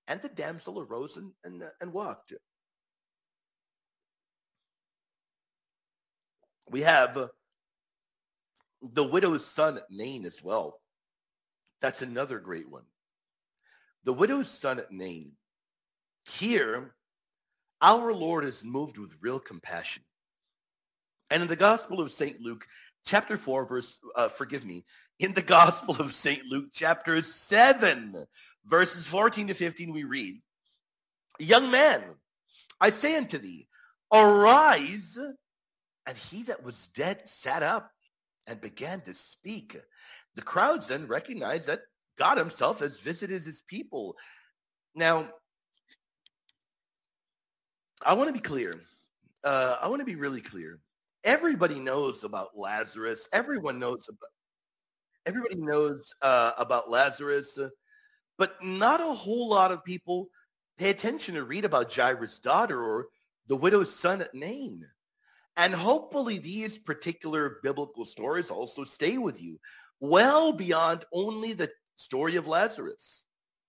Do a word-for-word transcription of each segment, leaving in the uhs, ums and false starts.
And the damsel arose and, and, and walked. We have uh, the widow's son, Nain, as well. That's another great one. The widow's son, Nain. Here, our Lord is moved with real compassion. And in the Gospel of Saint Luke, chapter four, verse, uh, forgive me, in the Gospel of Saint Luke, chapter seven, verses fourteen to fifteen, we read, young man, I say unto thee, arise. And he that was dead sat up and began to speak. The crowds then recognized that God himself has visited his people. Now, I want to be clear. Uh, I want to be really clear. Everybody knows about Lazarus. Everyone knows about, everybody knows uh, about Lazarus, uh, but not a whole lot of people pay attention to read about Jairus' daughter or the widow's son at Nain. And hopefully these particular biblical stories also stay with you well beyond only the story of Lazarus.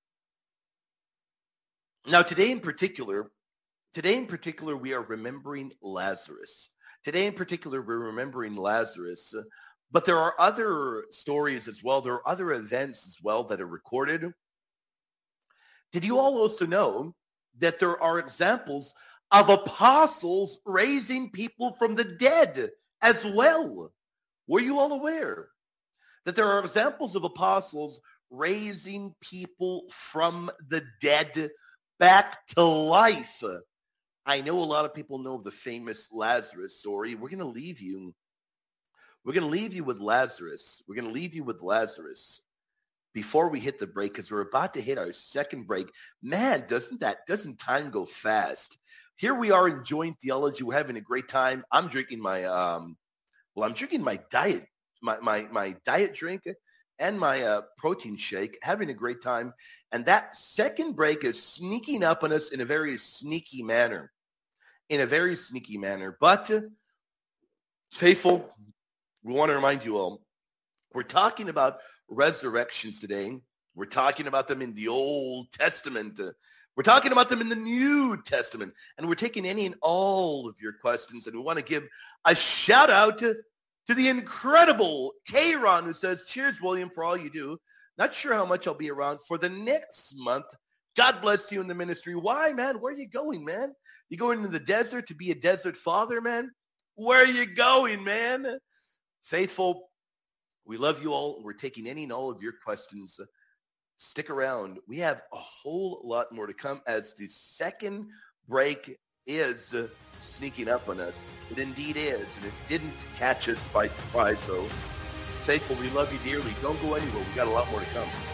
Now, today in particular, today in particular, we are remembering Lazarus. Today in particular, we're remembering Lazarus, but there are other stories as well. There are other events as well that are recorded. Did you all also know that there are examples of apostles raising people from the dead as well? Were you all aware that there are examples of apostles raising people from the dead back to life? I know a lot of people know the famous Lazarus story. We're going to leave you. We're going to leave you with Lazarus. We're going to leave you with Lazarus before we hit the break, because we're about to hit our second break. Man, doesn't that, doesn't time go fast? Here we are enjoying theology. We're having a great time. I'm drinking my, um, well, I'm drinking my diet, my, my, my diet drink and my uh, protein shake, having a great time. And that second break is sneaking up on us in a very sneaky manner, in a very sneaky manner. But uh, faithful, we want to remind you all, we're talking about resurrections today. We're talking about them in the Old Testament. Uh, we're talking about them in the New Testament. And we're taking any and all of your questions. And we want to give a shout out to, to the incredible K-Ron, who says, cheers, William, for all you do. Not sure how much I'll be around for the next month. God bless you in the ministry. Why, man? Where are you going, man? You going into the desert to be a desert father, man? Where are you going, man? Faithful, we love you all. We're taking any and all of your questions. Stick around. We have a whole lot more to come as the second break is uh, sneaking up on us. It indeed is, and it didn't catch us by surprise, though. Faithful, we love you dearly. Don't go anywhere. We got a lot more to come.